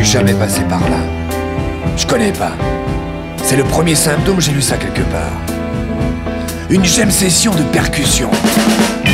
jamais passé par là. Je connais pas. C'est le premier symptôme, j'ai lu ça quelque part. Une gemme session de percussion.